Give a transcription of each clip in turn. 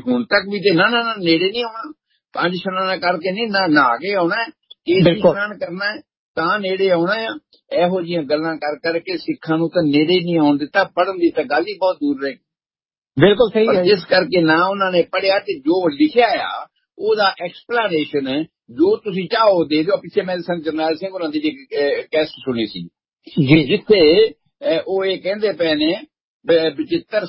ਹੁਣ ਤੱਕ ਵੀ ਤੇ ਨਾ ਨੇੜੇ ਨਹੀਂ ਆਉਣਾ, 5 ਇਸ਼ਨਾਨ ਕਰਕੇ ਨਹੀਂ, ਨਹਾ ਕੇ ਆਉਣਾ, ਕੇਸੀ ਇਸ਼ਨਾਨ ਕਰਨਾ ਹੈ ਤਾਂ ਨੇੜੇ ਆਉਣਾ ਆ। ਇਹੋ ਜਿਹੀਆਂ ਗੱਲਾਂ ਕਰ ਕਰਕੇ ਸਿੱਖਾਂ ਨੂੰ ਤਾਂ ਨੇੜੇ ਨਹੀਂ ਆਉਣ ਦਿੱਤਾ, ਪੜ੍ਹਨ ਦੀ ਤਾਂ ਗੱਲ ਹੀ ਬਹੁਤ ਦੂਰ ਰਹੀ। ਬਿਲਕੁਲ ਸਹੀ ਹੈ। ਜਿਸ ਕਰਕੇ ਨਾ ਉਹਨਾਂ ਨੇ ਪੜ੍ਹਿਆ, ਤੇ ਜੋ ਲਿਖਿਆ ਆ ਉਹਦਾ ਐਕਸਪਲੇਨੇਸ਼ਨ ਜੋ ਤੁਸੀਂ ਚਾਹੋ ਦੇ ਦਿਓ। ਪਿੱਛੇ ਮੈਂ ਸੰਤ ਜਰਨੈਲ ਸਿੰਘ ਹੋਰਾਂ ਦੀ ਕੈਸਟ ਸੁਣੀ ਸੀ ਜਿੱਥੇ ਉਹ ਇਹ ਕਹਿੰਦੇ ਪਏ ਨੇ ਬਚਿੱਤਰ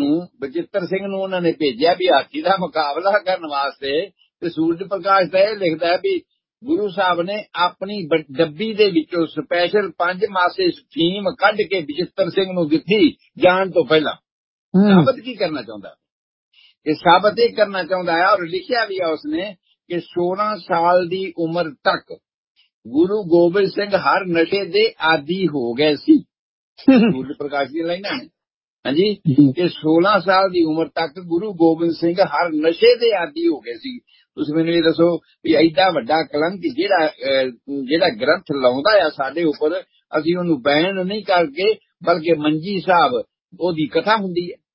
ਸਿੰਘ ਨੂੰ ਉਹਨਾਂ ਨੇ ਭੇਜਿਆ ਵੀ ਹਾਥੀ ਦਾ ਮੁਕਾਬਲਾ ਕਰਨ ਵਾਸਤੇ, ਤੇ ਸੂਰਜ ਪ੍ਰਕਾਸ਼ ਤਾਂ ਇਹ ਲਿਖਦਾ ਹੈ ਵੀ ਗੁਰੂ ਸਾਹਿਬ ਨੇ ਆਪਣੀ ਡੱਬੀ ਦੇ ਵਿੱਚੋਂ ਸਪੈਸ਼ਲ 5 ਮਾਸੇ ਫੀਮ ਕੱਢ ਕੇ ਬਚਿੱਤਰ ਸਿੰਘ ਨੂੰ ਦਿੱਤੀ ਜਾਣ ਤੋਂ ਪਹਿਲਾਂ। ਸਾਬਤ ਕੀ ਕਰਨਾ ਚਾਹੁੰਦਾ? ਇਹ ਸਾਬਤ ਇਹ ਕਰਨਾ ਚਾਹੁੰਦਾ ਹੈ, ਔਰ ਲਿਖਿਆ ਵੀ ਆ ਉਸਨੇ ਕਿ 16 ਸਾਲ ਦੀ ਉਮਰ ਤੱਕ ਗੁਰੂ ਗੋਬਿੰਦ ਸਿੰਘ ਹਰ ਨਸ਼ੇ ਦੇ ਆਦੀ ਹੋ ਗਏ ਸੀ। ਸੂਰਜ ਪ੍ਰਕਾਸ਼ ਦੀ ਲਾਈਨਾਂ ਨੇ, ਹਾਂਜੀ, ਕਿ 16 ਸਾਲ ਦੀ ਉਮਰ ਤੱਕ ਗੁਰੂ ਗੋਬਿੰਦ ਸਿੰਘ ਹਰ ਨਸ਼ੇ ਦੇ ਆਦੀ ਹੋ ਗਏ ਸੀ। ਤੁਸੀਂ ਮੈਨੂੰ ਇਹ ਦੱਸੋ ਵੀ ਐਡਾ ਵੱਡਾ ਕਲੰਕ ਜਿਹੜਾ ਗ੍ਰੰਥ ਲਾਉਂਦਾ ਆ ਸਾਡੇ ਉੱਪਰ, ਅਸੀਂ ਉਹਨੂੰ ਬੈਨ ਨਹੀਂ ਕਰਕੇ ਬਲਕਿ ਮੰਜੀ ਸਾਹਿਬ ਉਹਦੀ ਕਥਾ ਹੁੰਦੀ ਹੈ।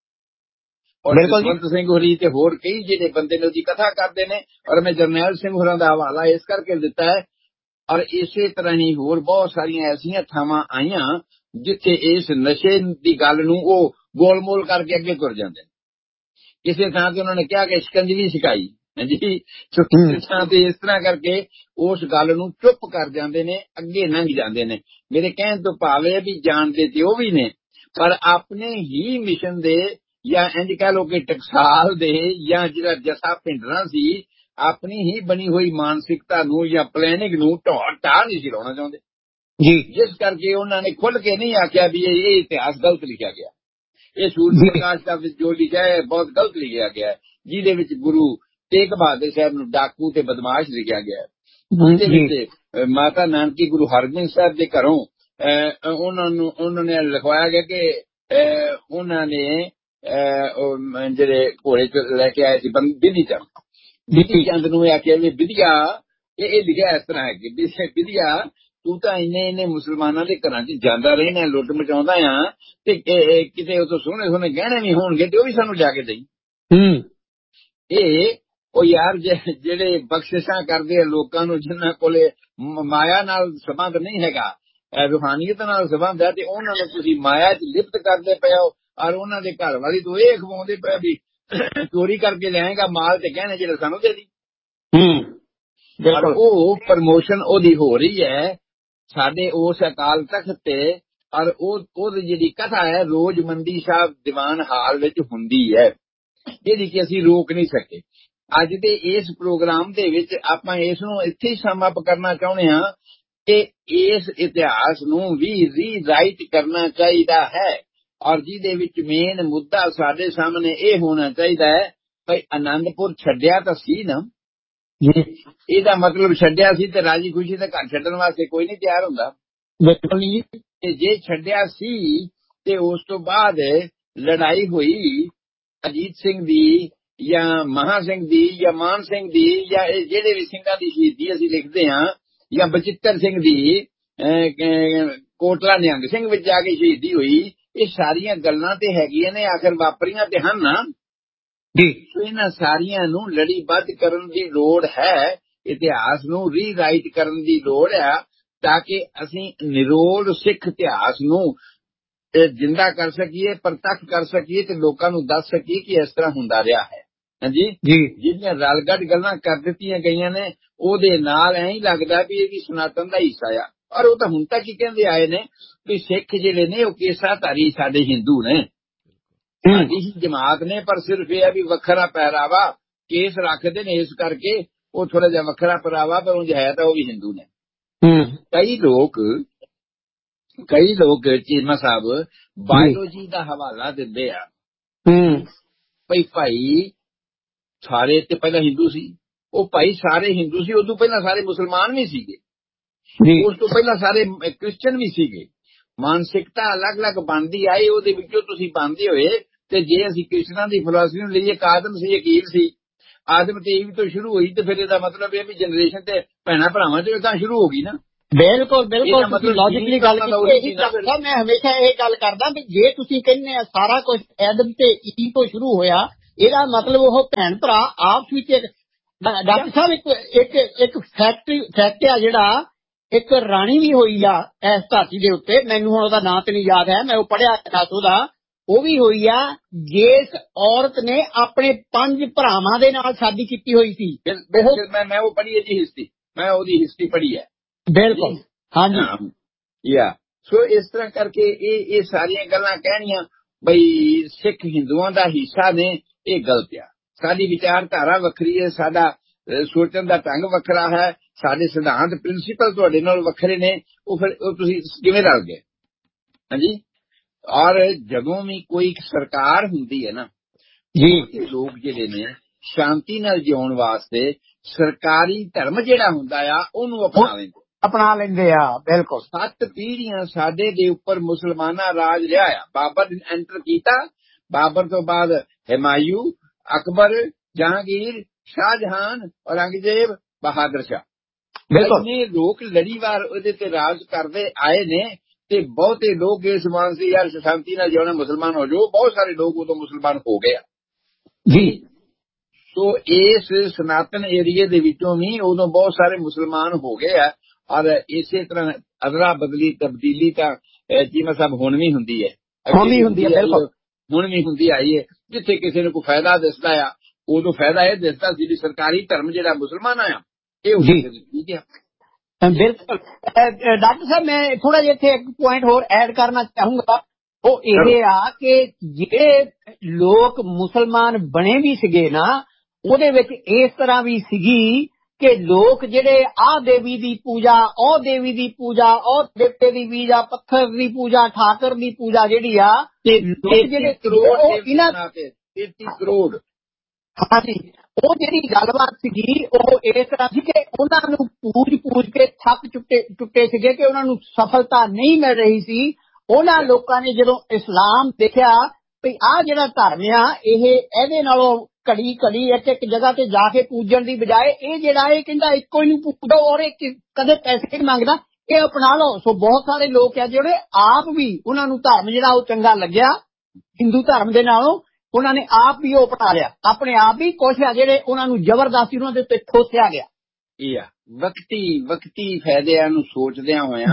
ਔਰ ਜਸਵੰਤ ਸਿੰਘ ਹੋਰੀ ਤੇ ਹੋਰ ਕਈ ਜਿਹੜੇ ਬੰਦੇ ਨੇ ਉਹਦੀ ਕਥਾ ਕਰਦੇ ਨੇ, ਔਰ ਮੈਂ ਜਰਨੈਲ ਸਿੰਘ ਹੋਰਾਂ ਦਾ ਹਵਾਲਾ ਇਸ ਕਰਕੇ ਦਿੱਤਾ ਹੈ। ਔਰ ਇਸੇ ਤਰ੍ਹਾਂ ਹੀ ਹੋਰ ਬਹੁਤ ਸਾਰੀਆਂ ਐਸੀਆਂ ਥਾਵਾਂ ਆਈਆਂ ਜਿੱਥੇ ਇਸ ਨਸ਼ੇ ਦੀ ਗੱਲ ਨੂੰ ਉਹ ਗੋਲਮੋਲ ਕਰਕੇ ਅੱਗੇ ਤੁਰ ਜਾਂਦੇ ਨੇ। ਕਿਸੇ ਥਾਂ ਤੇ ਉਹਨਾਂ ਨੇ ਕਿਹਾ ਕਿ ਸ਼ਿਕੰਜਵੀ ਸਿਖਾਈ, ਹਾਂਜੀ, ਕਿਸੇ ਥਾਂ ਤੇ ਇਸ ਤਰ੍ਹਾਂ ਕਰਕੇ ਉਸ ਗੱਲ ਨੂੰ ਚੁੱਪ ਕਰ ਜਾਂਦੇ ਨੇ, ਅੱਗੇ ਲੰਘ ਜਾਂਦੇ ਨੇ। ਮੇਰੇ ਕਹਿਣ ਤੋਂ ਭਾਵੇਂ ਵੀ ਜਾਣਦੇ ਤੇ ਉਹ ਵੀ ਨੇ, ਪਰ ਆਪਣੇ ਹੀ ਮਿਸ਼ਨ ਦੇ ਜਾਂ ਇੰਝ ਕਹਿ ਲਓ ਕਿ ਟਕਸਾਲ ਦੇ ਜਾਂ ਜਿਹੜਾ ਜਸਾ ਭਿੰਡਰਾਂ ਸੀ, ਆਪਣੀ ਹੀ ਬਣੀ ਹੋਈ ਮਾਨਸਿਕਤਾ ਨੂੰ ਜਾਂ ਪਲੈਨਿੰਗ ਨੂੰ ਢਾਹ ਨਹੀਂ ਸੀ ਲਾਉਣਾ ਚਾਹੁੰਦੇ ਜੀ। ਜਿਸ ਕਰਕੇ ਉਹਨਾਂ ਨੇ ਖੁੱਲ ਕੇ ਨਹੀਂ ਆਖਿਆ ਵੀ ਇਹ ਇਤਿਹਾਸ ਗਲਤ ਲਿਖਿਆ ਗਿਆ, ਇਹ ਸੂਰਜ ਪ੍ਰਕਾਸ਼ ਦਾ ਜੋ ਲਿਖਿਆ ਹੈ ਬਹੁਤ ਗਲਤ ਲਿਖਿਆ ਗਿਆ, ਜਿਹਦੇ ਵਿੱਚ ਗੁਰੂ ਤੇਗ ਬਹਾਦਰ ਸਾਹਿਬ ਨੂੰ ਡਾਕੂ ਤੇ ਬਦਮਾਸ਼ ਲਿਖਿਆ ਗਿਆ, ਜਿਹਦੇ ਵਿੱਚ ਮਾਤਾ ਨਾਨਕੀ ਗੁਰੂ ਹਰਗੋਬਿੰਦ ਸਾਹਿਬ ਦੇ ਘਰੋਂ ਉਹਨਾਂ ਨੇ ਲਿਖਵਾਇਆ ਗਿਆ ਕਿ ਉਹਨਾਂ ਨੇ ਜਿਹੜੇ ਘੋੜੇ ਚ ਲੈ ਕੇ ਆਏ ਸੀ ਬਿਧੀ ਚੰਦ ਨੂੰ ਇਹ ਆਖਿਆ ਵੀ ਵਿਧਿਆ, ਇਹ ਲਿਖਿਆ ਇਸ ਤਰ੍ਹਾਂ ਹੈ ਕਿ ਵਿਧਿਆ ਤੂੰ ਤਾਂ ਇੰਨੇ ਮੁਸਲਮਾਨਾਂ ਦੇ ਘਰਾਂ ਚ ਜਾਂਦਾ ਰਹਿਣਾ, ਲੁੱਟ ਮਚਾਉਂਦਾ ਆ, ਤੇ ਕਿਤੇ ਉਹ ਤੋਂ ਸੋਹਣੇ ਗਹਿਣੇ ਵੀ ਹੋਣਗੇ ਤੇ ਉਹ ਵੀ ਸਾਨੂੰ ਜਾ ਕੇ ਦੇਈ। ਉਹ ਯਾਰ ਜਿਹੜੇ ਬਖਸ਼ਿਸ਼ਾਂ ਕਰਦੇ ਆ ਲੋਕਾਂ ਨੂੰ, ਜਿਨ੍ਹਾਂ ਕੋਲੇ ਮਾਇਆ ਨਾਲ ਸੰਬੰਧ ਨਹੀਂ ਹੈਗਾ, ਰੂਹਾਨੀਅਤ ਨਾਲ ਸੰਬੰਧ ਹੈ, ਤੇ ਉਹਨਾਂ ਨੂੰ ਤੁਸੀਂ ਮਾਇਆ ਚ ਲਿਪਤ ਕਰਦੇ ਪਏ ਹੋ। ਔਰ ਉਹਨਾਂ ਦੇ ਘਰ ਵਾਲੀ ਤੋਂ ਇਹ ਖਵਾਉਂਦੇ ਪਏ ਵੀ ਚੋਰੀ ਕਰਕੇ ਲਿਆਏਗਾ ਮਾਲ ਤੇ ਗਹਿਣੇ ਜਿਹੜੇ ਸਾਨੂੰ ਦੇ ਦੀ। ਉਹ ਪ੍ਰਮੋਸ਼ਨ ਉਹਦੀ ਹੋ ਰਹੀ ਹੈ ਸਾਡੇ ਉਸ ਅਕਾਲ ਤਖਤ ਤੇ, ਔਰ ਉਹਦੀ ਜਿਹੜੀ ਕਥਾ ਹੈ ਰੋਜ਼ ਮੰਦੀ ਸਾਹਿਬ ਦੀਵਾਨ ਹਾਲ ਵਿੱਚ ਹੁੰਦੀ ਹੈ, ਜਿਹੜੀ ਕਿ ਅਸੀਂ ਰੋਕ ਨਹੀਂ ਸਕੇ। ਅੱਜ ਦੇ ਇਸ ਪ੍ਰੋਗਰਾਮ ਦੇ ਵਿੱਚ ਆਪਾਂ ਇਸ ਨੂੰ ਇੱਥੇ ਹੀ ਸਮ ਅਪ ਕਰਨਾ ਚਾਹੁੰਦੇ ਹਾਂ ਕਿ ਇਸ ਇਤਿਹਾਸ ਨੂੰ ਵੀ ਰੀਰਾਈਟ ਕਰਨਾ ਚਾਹੀਦਾ ਹੈ, ਔਰ ਜਿਹਦੇ ਵਿੱਚ ਮੇਨ ਮੁੱਦਾ ਸਾਡੇ ਸਾਹਮਣੇ ਇਹ ਹੋਣਾ ਚਾਹੀਦਾ ਹੈ ਭਾਈ ਅਨੰਦਪੁਰ ਛੱਡਿਆ ਤਾਂ ਸੀ ਨਾ, ਇਹਦਾ ਮਤਲਬ ਛੱਡਿਆ ਸੀ ਤੇ ਰਾਜੀ ਖੁਸ਼ੀ ਦਾ ਘਰ ਛੱਡਣ ਵਾਸਤੇ ਕੋਈ ਨਹੀਂ ਤਿਆਰ ਹੁੰਦਾ। ਤੇ ਜੇ ਛੱਡਿਆ ਸੀ ਤੇ ਉਸ ਤੋਂ ਬਾਅਦ ਲੜਾਈ ਹੋਈ ਅਜੀਤ ਸਿੰਘ ਦੀ ਜਾਂ ਮਹਾ ਸਿੰਘ ਦੀ ਜਾਂ ਮਾਨ ਸਿੰਘ ਦੀ ਜਾਂ ਜਿਹੜੇ ਵੀ ਸਿੰਘਾਂ ਦੀ ਸ਼ਹੀਦੀ ਅਸੀਂ ਲਿਖਦੇ ਹਾਂ, ਜਾਂ ਬਚਿੱਤਰ ਸਿੰਘ ਦੀ ਕੋਟਲਾ ਨਿਹੰਗ ਸਿੰਘ ਵਿੱਚ ਜਾ ਕੇ ਸ਼ਹੀਦੀ ਹੋਈ, ਇਹ ਸਾਰੀਆਂ ਗੱਲਾਂ ਤੇ ਹੈਗੀਆਂ ਨੇ, ਆਖਰ ਵਾਪਰੀਆਂ ਤੇ ਹਨ ਨਾ ਜੀ। ਇਹਨਾਂ ਸਾਰੀਆਂ ਨੂੰ ਲੜੀਬੱਧ ਕਰਨ ਦੀ ਲੋੜ ਹੈ, ਇਤਿਹਾਸ ਨੂੰ ਰੀਰਾਈਟ ਕਰਨ ਦੀ ਲੋੜ ਹੈ, ਤਾਂ ਕਿ ਅਸੀਂ ਨਿਰੋਲ ਸਿੱਖ ਇਤਿਹਾਸ ਨੂੰ ਜਿੰਦਾ ਕਰ ਸਕੀਏ, ਪ੍ਰਤੱਖ ਕਰ ਸਕੀਏ ਤੇ ਲੋਕਾਂ ਨੂੰ ਦੱਸ ਸਕੀਏ ਕਿ ਇਸ ਤਰ੍ਹਾਂ ਹੁੰਦਾ ਰਿਹਾ ਹੈ। ਹਾਂਜੀ ਜੀ, ਜਿਹੜੀਆਂ ਰਲਗੱਡ ਗੱਲਾਂ ਕਰ ਦਿੱਤੀਆਂ ਗਈਆਂ ਨੇ ਉਹਦੇ ਨਾਲ ਐਂ ਹੀ ਲੱਗਦਾ ਵੀ ਇਹ ਵੀ ਸਨਾਤਨ ਦਾ ਹਿੱਸਾ ਆ। ਔਰ ਉਹ ਤਾਂ ਹੁਣ ਤੱਕ ਹੀ ਕਹਿੰਦੇ ਆਏ ਨੇ ਵੀ ਸਿੱਖ ਜਿਹੜੇ ਨੇ ਉਹ ਕੇਸਾਧਾਰੀ ਸਾਡੇ ਹਿੰਦੂ ਨੇ, ਸਾਡੀ ਹੀ ਜਮਾਤ ਨੇ, ਪਰ ਸਿਰਫ ਇਹ ਹੈ ਵੀ ਵੱਖਰਾ ਪਹਿਰਾਵਾ ਕੇਸ ਰੱਖਦੇ ਨੇ, ਇਸ ਕਰਕੇ ਉਹ ਥੋੜਾ ਜਿਹਾ ਵੱਖਰਾ ਪਹਿਰਾਵਾ, ਪਰ ਉਂਝ ਹੈ ਤਾਂ ਉਹ ਵੀ ਹਿੰਦੂ ਨੇ। ਕਈ ਲੋਕ ਚੀਮਾ ਸਾਹਿਬ ਬਾਇਓਲੋਜੀ ਦਾ ਹਵਾਲਾ ਦਿੰਦੇ ਆ ਭਾਈ ਸਾਰੇ ਤੇ ਪਹਿਲਾਂ ਹਿੰਦੂ ਸੀ, ਉਹ ਭਾਈ ਸਾਰੇ ਹਿੰਦੂ ਸੀ, ਉਦੋਂ ਪਹਿਲਾਂ ਸਾਰੇ ਮੁਸਲਮਾਨ ਵੀ ਸੀਗੇ, ਉਸ ਤੋਂ ਪਹਿਲਾਂ ਸਾਰੇ ਕ੍ਰਿਸਚਨ ਵੀ ਸੀਗੇ। ਮਾਨਸਿਕਤਾ ਅਲੱਗ-ਅਲੱਗ ਬਣਦੀ ਆਈ, ਉਹਦੇ ਵਿੱਚੋਂ ਤੁਸੀਂ ਬਣਦੇ ਹੋਏ। ਤੇ ਜੇ ਅਸੀਂ ਕ੍ਰਿਸ਼ਨਾ ਦੀ ਫਿਲਾਸਫੀ ਨੂੰ ਲਈਏ, ਆਦਮ ਸੀ ਅਕੀਲ ਸੀ, ਆਦਮ ਤੇ ਈਵ ਤੋਂ ਸ਼ੁਰੂ ਹੋਈ, ਤੇ ਫਿਰ ਇਹਦਾ ਮਤਲਬ ਇਹ ਵੀ ਜਨਰੇਸ਼ਨ ਤੇ ਭੈਣਾਂ ਭਰਾਵਾਂ ਚੋਂ ਤਾਂ ਸ਼ੁਰੂ ਹੋ ਗਈ ਨਾ। ਬਿਲਕੁਲ ਤੁਸੀਂ ਲੌਜਿਕਲੀ ਗੱਲ ਕੀਤੀ। ਮੈਂ ਹਮੇਸ਼ਾ ਇਹ ਗੱਲ ਕਰਦਾ ਵੀ ਜੇ ਤੁਸੀਂ ਕਹਿੰਦੇ ਆ ਸਾਰਾ ਕੁਝ ਆਦਮ ਤੇ ਈਵ ਤੋਂ ਸ਼ੁਰੂ ਹੋਇਆ, ਇਹਦਾ ਮਤਲਬ ਉਹ ਭੈਣ ਭਰਾ ਆਪਸ ਵਿੱਚ ਡਾਕਟਰ ਸਾਹਿਬ ਇੱਕ ਫੈਕਟ ਆ ਜਿਹੜਾ ਇੱਕ ਰਾਣੀ ਵੀ ਹੋਈ ਆ ਇਸ ਧਰਤੀ ਦੇ ਉੱਤੇ, ਮੈਨੂੰ ਹੁਣ ਉਹਦਾ ਨਾਂ ਤੇ ਨਹੀਂ ਯਾਦ ਹੈ, ਮੈਂ ਉਹ ਪੜ੍ਹਿਆ ਉਹਦਾ, ਉਹ ਵੀ ਹੋਈ ਆ ਜਿਸ ਔਰਤ ਨੇ ਆਪਣੇ 5 ਭਰਾਵਾਂ ਦੇ ਨਾਲ ਸ਼ਾਦੀ ਕੀਤੀ ਹੋਈ ਸੀ। ਮੈਂ ਉਹ ਪੜ੍ਹੀ ਹੈ ਜੀ ਹਿਸਟਰੀ, ਮੈਂ ਉਹਦੀ ਹਿਸਟਰੀ ਪੜ੍ਹੀ ਹੈ। ਬਿਲਕੁਲ ਹਾਂਜੀ ਸੋ ਇਸ ਤਰ੍ਹਾਂ ਕਰਕੇ ਇਹ ਸਾਰੀਆਂ ਗੱਲਾਂ ਕਹਿਣੀਆਂ ਬਈ ਸਿੱਖ ਹਿੰਦੂਆਂ ਦਾ ਹਿੱਸਾ ਨੇ, ਇਹ ਗਲਤ ਆ। ਸਾਡੀ ਵਿਚਾਰਧਾਰਾ ਵੱਖਰੀ ਹੈ, ਸਾਡਾ ਸੋਚਣ ਦਾ ਢੰਗ ਵੱਖਰਾ ਹੈ, ਸਾਡੇ ਸਿਧਾਂਤ ਪ੍ਰਿੰਸੀਪਲ ਤੁਹਾਡੇ ਨਾਲ ਵੱਖਰੇ ਨੇ। ਉਹ ਫਿਰ ਤੁਸੀਂ ਕਿਵੇਂ ਰਲ ਗਏ? ਹਾਂਜੀ। ਔਰ ਜਦੋਂ ਵੀ ਕੋਈ ਸਰਕਾਰ ਹੁੰਦੀ ਹੈ ਨਾ ਜੀ, ਲੋਕ ਜਿਹੜੇ ਨੇ ਸ਼ਾਂਤੀ ਨਾਲ ਜਿਉਣ ਵਾਸਤੇ ਸਰਕਾਰੀ ਧਰਮ ਜਿਹੜਾ ਹੁੰਦਾ ਆ ਉਹਨੂੰ ਅਪਣਾ ਲੈਂਦੇ ਆ। ਬਿਲਕੁਲ 7 ਪੀੜ੍ਹੀਆਂ ਸਾਡੇ ਦੇ ਉੱਪਰ ਮੁਸਲਮਾਨਾਂ ਰਾਜ ਰਿਹਾ ਆ। ਬਾਬਰ ਨੇ ਐਂਟਰ ਕੀਤਾ, ਬਾਬਰ ਤੋਂ ਬਾਅਦ ਹਿਮਾਯੂ, ਅਕਬਰ, ਜਹਾਂਗੀਰ, ਸ਼ਾਹਜਹਾਨ, ਔਰੰਗਜ਼ੇਬ, ਬਹਾਦਰ ਸ਼ਾਹ, ਨੇ ਲੋਕ ਲੜੀਵਾਰ ਉਹਦੇ ਤੇ ਰਾਜ ਕਰਦੇ ਆਏ ਨੇ। ਤੇ ਬਹੁਤੇ ਲੋਕ ਇਸ ਮਾਨ ਸੀ ਯਾਰ ਸ਼ਾਂਤੀ ਨਾਲ ਜਿਉਣਾ, ਮੁਸਲਮਾਨ ਹੋ ਜਾਓ। ਬਹੁਤ ਸਾਰੇ ਲੋਕ ਉਦੋਂ ਮੁਸਲਮਾਨ ਹੋ ਗਏ ਜੀ। ਸੋ ਇਸ ਸਨਾਤਨ ਏਰੀਏ ਦੇ ਵਿੱਚੋਂ ਵੀ ਉਦੋਂ ਬਹੁਤ ਸਾਰੇ ਮੁਸਲਮਾਨ ਹੋ ਗਏ ਆ। ਔਰ ਇਸੇ ਤਰ੍ਹਾਂ ਅਦਲਾ ਬਦਲੀ ਤਬਦੀਲੀ ਤਾਂ ਚੀਮਾ ਸਾਹਿਬ ਹੁਣ ਵੀ ਹੁੰਦੀ ਹੈ, ਹੁਣ ਵੀ ਹੁੰਦੀ ਆਈ ਹੈ। ਜਿੱਥੇ ਕਿਸੇ ਨੂੰ ਕੋਈ ਫਾਇਦਾ ਦਿਸਦਾ ਆ ਉਦੋਂ ਫਾਇਦਾ ਇਹ ਦਿਸਦਾ ਸੀ ਵੀ ਸਰਕਾਰੀ ਧਰਮ ਜਿਹੜਾ ਮੁਸਲਮਾਨ ਆ ਇਹ ਠੀਕ ਆ। ਬਿਲਕੁਲ ਡਾਕਟਰ ਸਾਹਿਬ, ਮੈਂ ਥੋੜਾ ਜਿਹਾ ਇੱਥੇ ਇੱਕ ਪੁਆਇੰਟ ਹੋਰ ਐਡ ਕਰਨਾ ਚਾਹੂੰਗਾ। ਉਹ ਇਹ ਆ ਕਿ ਜਿਹੜੇ ਲੋਕ ਮੁਸਲਮਾਨ ਬਣੇ ਵੀ ਸੀਗੇ ਨਾ, ਉਹਦੇ ਵਿੱਚ ਇਸ ਤਰ੍ਹਾਂ ਵੀ ਸੀਗੀ ਕਿ ਲੋਕ ਜਿਹੜੇ ਆਹ ਦੇਵੀ ਦੀ ਪੂਜਾ, ਉਹ ਦੇਵੀ ਦੀ ਪੂਜਾ, ਉਹ ਦੇਵਤੇ ਦੀ ਪੂਜਾ, ਪੱਥਰ ਦੀ ਪੂਜਾ, ਠਾਕਰ ਦੀ ਪੂਜਾ ਜਿਹੜੀ ਆ, ਜਿਹੜੇ ਕਰੋੜ ਹਾਂਜੀ, ਉਹ ਜਿਹੜੀ ਗੱਲਬਾਤ ਸੀਗੀ ਉਹ ਇਸ ਤਰ੍ਹਾਂ ਸੀ ਕਿ ਉਹਨਾਂ ਨੂੰ ਪੂਜ ਕੇ ਥੱਕ ਟੁੱਟੇ ਸੀਗੇ ਕਿ ਉਹਨਾਂ ਨੂੰ ਸਫਲਤਾ ਨਹੀਂ ਮਿਲ ਰਹੀ ਸੀ। ਉਹਨਾਂ ਲੋਕਾਂ ਨੇ ਜਦੋਂ ਇਸਲਾਮ ਦੇਖਿਆ ਵੀ ਆਹ ਜਿਹੜਾ ਧਰਮ ਆ ਇਹਦੇ ਨਾਲੋਂ ਘੜੀ ਇੱਕ ਜਗ੍ਹਾ ਤੇ ਜਾ ਕੇ ਪੂਜਣ ਦੀ ਬਜਾਏ ਇਹ ਜਿਹੜਾ ਇਹ ਕਹਿੰਦਾ ਇੱਕੋ ਹੀ ਨੂੰ ਪੂਜੋ ਔਰ ਇਹ ਕਦੇ ਪੈਸੇ ਨਹੀਂ ਮੰਗਦਾ, ਇਹ ਅਪਣਾ ਲਓ। ਸੋ ਬਹੁਤ ਸਾਰੇ ਲੋਕ ਆ ਜਿਹੜੇ ਆਪ ਵੀ ਉਹਨਾਂ ਨੂੰ ਧਰਮ ਜਿਹੜਾ ਉਹ ਚੰਗਾ ਲੱਗਿਆ ਹਿੰਦੂ ਧਰਮ ਦੇ ਨਾਲੋਂ, ਉਹਨਾਂ ਨੇ ਆਪ ਵੀ ਉਹ ਅਪਣਾ ਲਿਆ। ਆਪਣੇ ਆਪ ਹੀ ਕੁਛ ਆ ਜਿਹੜੇ ਉਹਨਾਂ ਨੂੰ ਜ਼ਬਰਦਸਤੀ ਉਹਨਾਂ ਦੇ ਉੱਤੇ ਠੋਸਿਆ ਗਿਆ। ਵਕਤੀ ਫਾਇਦਿਆਂ ਨੂੰ ਸੋਚਦਿਆਂ ਹੋਇਆ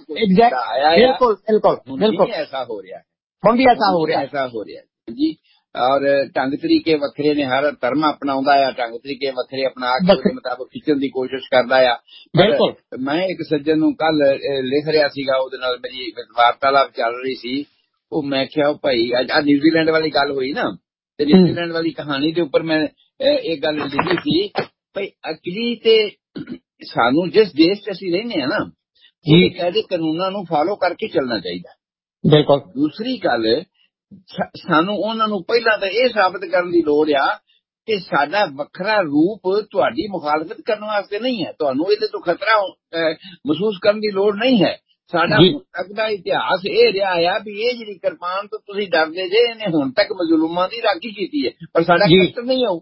ਬਿਲਕੁਲ ਐਸਾ ਹੋ ਰਿਹਾ, ਹੁਣ ਵੀ ਐਸਾ ਹੋ ਰਿਹਾ ਜੀ। ਔਰ ਢੰਗ ਤਰੀਕੇ ਵੱਖਰੇ ਨੇ, ਹਰ ਧਰਮ ਅਪਣਾਉਂਦਾ ਆ, ਢੰਗ ਤਰੀਕੇ ਵੱਖਰੇ ਅਪਣਾ ਕੇ ਉਹਦੇ ਮੁਤਾਬਕ ਖਿੱਚਣ ਦੀ ਕੋਸ਼ਿਸ਼ ਕਰਦਾ ਆ। ਬਿਲਕੁਲ। ਮੈਂ ਇੱਕ ਸੱਜਣ ਨੂੰ ਕੱਲ ਲਿਖ ਰਿਹਾ ਸੀਗਾ, ਉਹਦੇ ਨਾਲ ਮੇਰੀ ਵਾਰਤਾਲਾਪ ਚੱਲ ਰਹੀ ਸੀ। ਉਹ ਮੈਂ ਕਿਹਾ ਭਾਈ ਅੱਜ ਨਿਊਜ਼ੀਲੈਂਡ ਵਾਲੀ ਗੱਲ ਹੋਈ ਨਾ, ਤੇ ਨਿਊਜ਼ੀਲੈਂਡ ਵਾਲੀ ਕਹਾਣੀ ਦੇ ਉੱਪਰ ਮੈਂ ਇਹ ਗੱਲ ਲਿਖੀ ਸੀ ਭਾਈ ਅਕਲੀ ਤੇ ਸਾਨੂੰ ਜਿਸ ਦੇਸ਼ 'ਚ ਅਸੀਂ ਰਹਿੰਦੇ ਹਾਂ ਨਾ ਉਹਦੇ ਕਾਨੂੰਨਾਂ ਨੂੰ ਫਾਲੋ ਕਰਕੇ ਚੱਲਣਾ ਚਾਹੀਦਾ। ਬਿਲਕੁਲ। ਦੂਸਰੀ ਗੱਲ ਸਾਨੂੰ ਉਹਨਾਂ ਨੂੰ ਪਹਿਲਾਂ ਤਾਂ ਇਹ ਸਾਬਤ ਕਰਨ ਦੀ ਲੋੜ ਆ ਕਿ ਸਾਡਾ ਵੱਖਰਾ ਰੂਪ ਤੁਹਾਡੀ ਮੁਖਾਲਫਤ ਕਰਨ ਵਾਸਤੇ ਨਹੀਂ ਹੈ। ਤੁਹਾਨੂੰ ਇਹਦੇ ਤੋਂ ਖਤਰਾ ਮਹਿਸੂਸ ਕਰਨ ਦੀ ਲੋੜ ਨਹੀਂ ਹੈ। ਸਾਡਾ ਹੁਣ ਤੱਕ ਦਾ ਇਤਿਹਾਸ ਇਹ ਰਿਹਾ ਆ ਵੀ ਇਹ ਜਿਹੜੀ ਕਿਰਪਾਨ ਤੋਂ ਤੁਸੀਂ ਡਰਦੇ ਜੇ, ਇਹਨੇ ਹੁਣ ਤੱਕ ਮਜ਼ਲੂਮਾਂ ਦੀ ਰਾਖੀ ਕੀਤੀ ਹੈ, ਪਰ ਸਾਡਾ ਕਸ਼ਟ ਨਹੀਂ ਆਉ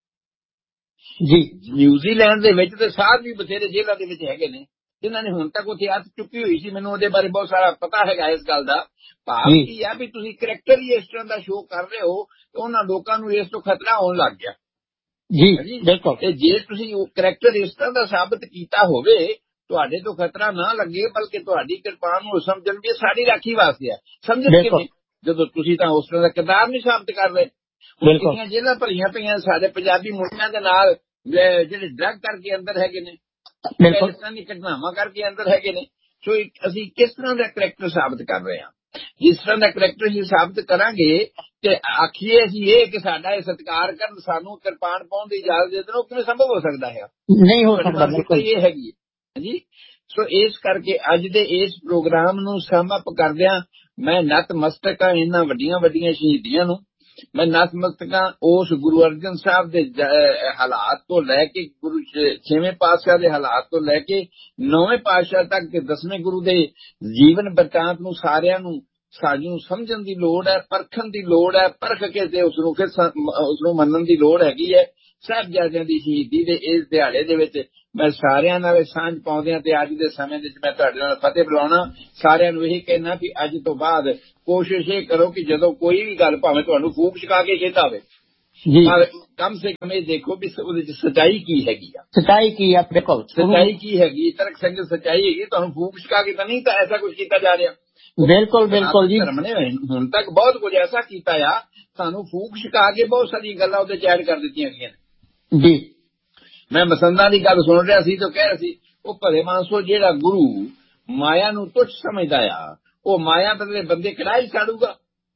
ਜੀ। ਨਿਊਜ਼ੀਲੈਂਡ ਦੇ ਵਿੱਚ ਤੇ ਸਾਧ ਵੀ ਬਥੇਰੇ ਜੇਲ੍ਹਾਂ ਦੇ ਵਿੱਚ ਹੈਗੇ ਨੇ ਜਿਨ੍ਹਾਂ ਨੇ ਹੁਣ ਤੱਕ ਉੱਥੇ ਹੱਥ ਚੁੱਕੀ ਹੋਈ ਸੀ। ਮੈਨੂੰ ਉਹਦੇ ਬਾਰੇ ਬਹੁਤ ਸਾਰਾ ਪਤਾ ਹੈਗਾ ਇਸ ਗੱਲ ਦਾ। ਭਾਵ ਕੀ ਆ ਵੀ ਤੁਸੀਂ ਕਰੈਕਟਰ ਹੀ ਇਸ ਤਰ੍ਹਾਂ ਦਾ ਸ਼ੋਅ ਕਰ ਰਹੇ ਹੋ ਤੇ ਉਹਨਾਂ ਲੋਕਾਂ ਨੂੰ ਇਸ ਤੋਂ ਖਤਰਾ ਹੋਣ ਲੱਗ ਗਿਆ ਜੀ। ਬਿਲਕੁਲ। ਤੇ ਜੇ ਤੁਸੀਂ ਉਹ ਕਰੈਕਟਰ ਇਸ ਤਰ੍ਹਾਂ ਦਾ ਸਾਬਤ ਕੀਤਾ ਹੋਵੇ ਤੁਹਾਡੇ ਤੋਂ ਖਤਰਾ ਨਾ ਲੱਗੇ, ਬਲਕਿ ਤੁਹਾਡੀ ਕਿਰਪਾਨ ਨੂੰ ਸਮਝਣ ਵੀ ਸਾਡੀ ਰਾਖੀ ਵਾਸਤੇ ਹੈ। ਸਮਝਣ ਕਿਵੇਂ ਜਦੋਂ ਤੁਸੀਂ ਤਾਂ ਉਸ ਤਰ੍ਹਾਂ ਦਾ ਕਿਰਦਾਰ ਨਹੀਂ ਸਾਬਤ ਕਰ ਰਹੇ। ਕਿੰਨੀਆਂ ਜੇਲ੍ਹਾਂ ਭਰੀਆਂ ਪਈਆਂ ਸਾਡੇ ਪੰਜਾਬੀ ਮੁੰਡਿਆਂ ਦੇ ਨਾਲ ਜਿਹੜੇ ਡਰੱਗ ਕਰਕੇ ਅੰਦਰ ਹੈਗੇ ਨੇ, ਇਸ ਤਰ੍ਹਾਂ ਦੀ ਘਟਨਾਵਾਂ ਕਰਕੇ ਅੰਦਰ ਹੈਗੇ ਨੇ। ਸੋ ਅਸੀਂ ਕਿਸ ਤਰ੍ਹਾਂ ਦਾ ਕਰੈਕਟਰ ਸਾਬਤ ਕਰ ਰਹੇ ਹਾਂ? ਜਿਸ ਤਰ੍ਹਾਂ ਦਾ ਕਰੈਕਟਰ ਅਸੀਂ ਸਾਬਤ ਕਰਾਂਗੇ ਤੇ ਆਖੀਏ ਅਸੀਂ ਇਹ ਕਿ ਸਾਡਾ ਇਹ ਸਤਿਕਾਰ ਕਰਨ, ਸਾਨੂੰ ਕਿਰਪਾਨ ਪਾਉਣ ਦੀ ਇਜਾਜ਼ਤ ਦੇ ਦੇਣ, ਉਹ ਕਿਵੇਂ ਸੰਭਵ ਹੋ ਸਕਦਾ ਹੈ? ਨਹੀਂ ਹੋ ਸਕਦਾ। ਬਿਲਕੁਲ ਇਹ ਹੈਗੀ ਹੈ ਜੀ। ਸੋ ਇਸ ਕਰਕੇ ਅੱਜ ਦੇ ਇਸ ਪ੍ਰੋਗਰਾਮ ਨੂੰ ਸਮ ਅਪ ਕਰਦਿਆਂ ਮੈਂ ਨਤਮਸਤਕ ਹਾਂ ਇਹਨਾਂ ਵੱਡੀਆਂ ਸ਼ਹੀਦੀਆਂ ਨੂੰ। ਮੈਂ ਨਤਮਸਤਕ ਹਾਂ ਉਸ ਗੁਰੂ ਅਰਜਨ ਸਾਹਿਬ ਦੇ ਹਾਲਾਤ ਤੋਂ ਲੈ ਕੇ, ਗੁਰੂ 6ਵੇਂ ਪਾਤਸ਼ਾਹ ਦੇ ਹਾਲਾਤ ਤੋਂ ਲੈ ਕੇ 9ਵੇਂ ਪਾਤਸ਼ਾਹ ਤੱਕ ਤੇ 10ਵੇਂ ਗੁਰੂ ਦੇ ਜੀਵਨ ਬਰਤਾਂਤ ਨੂੰ ਸਾਰਿਆਂ ਨੂੰ ਸਾਨੂੰ ਸਮਝਣ ਦੀ ਲੋੜ ਹੈ, ਪਰਖਣ ਦੀ ਲੋੜ ਹੈ। ਪਰਖ ਕੇ ਤੇ ਉਸਨੂੰ ਮੰਨਣ ਦੀ ਲੋੜ ਹੈਗੀ ਹੈ। ਸਾਹਿਬਜ਼ਾਦਿਆਂ ਦੀ ਸ਼ਹੀਦੀ ਦੇ ਇਸ ਦਿਹਾੜੇ ਦੇ ਵਿੱਚ ਮੈਂ ਸਾਰਿਆਂ ਨਾਲ ਸਾਂਝ ਪਾਉਂਦਿਆਂ ਤੇ ਅੱਜ ਦੇ ਸਮੇਂ ਵਿੱਚ ਮੈਂ ਤੁਹਾਡੇ ਨਾਲ ਫਤਿਹ ਬੁਲਾਉਣਾ। ਸਾਰਿਆਂ ਨੂੰ ਇਹੀ ਕਹਿਣਾ ਵੀ ਅੱਜ ਤੋਂ ਬਾਅਦ ਕੋਸ਼ਿਸ਼ ਇਹ ਕਰੋ ਕਿ ਜਦੋਂ ਕੋਈ ਵੀ ਗੱਲ ਭਾਵੇਂ ਤੁਹਾਨੂੰ ਫੂਕ ਛਕਾ ਕੇ ਕਹਿੰਦਾ ਹੋਵੇ, ਪਰ ਕਮ ਸੇ ਕਮ ਇਹ ਦੇਖੋ ਵੀ ਉਹਦੇ ਚ ਸੱਚਾਈ ਕੀ ਹੈਗੀ ਆ, ਸੱਚਾਈ ਕੀ ਆ, ਬਿਲਕੁਲ ਸੱਚਾਈ ਕੀ ਹੈਗੀ, ਤਰਕ ਸੰਗਤ ਸੱਚਾਈ ਹੈਗੀ। ਤੁਹਾਨੂੰ ਫੂਕ ਛਕਾ ਕੇ ਤਾਂ ਨਹੀਂ ਤਾਂ ਐਸਾ ਕੁਝ ਕੀਤਾ ਜਾ ਰਿਹਾ। ਬਿਲਕੁਲ ਬਿਲਕੁਲ ਜੀ, ਧਰਮ ਨੇ ਹੁਣ ਤੱਕ ਬਹੁਤ ਕੁਝ ਐਸਾ ਕੀਤਾ ਆ, ਸਾਨੂੰ ਫੂਕ ਛਕਾ ਕੇ ਬਹੁਤ ਸਾਰੀਆਂ ਗੱਲਾਂ ਉਹਦੇ ਚ ਐਡ ਕਰ ਦਿੱਤੀਆਂ ਗਈਆਂ ਨੇ ਜੀ। ਮੈਂ ਮਸੰਦਾਂ ਦੀ ਗੱਲ ਸੁਣ ਰਿਹਾ ਸੀ ਤਾਂ ਕਹਿ ਰਿਹਾ ਸੀ ਉਹ ਭਲੇ ਮਾਨਸੋ ਜਿਹੜਾ ਗੁਰੂ ਮਾਇਆ ਨੂੰ ਤੁੱਛ ਸਮਝਦਾ ਆ, ਉਹ ਮਾਇਆ ਬਦਲੇ ਬੰਦੇ ਕੜਾਈ ਸਾੜੂਗਾ।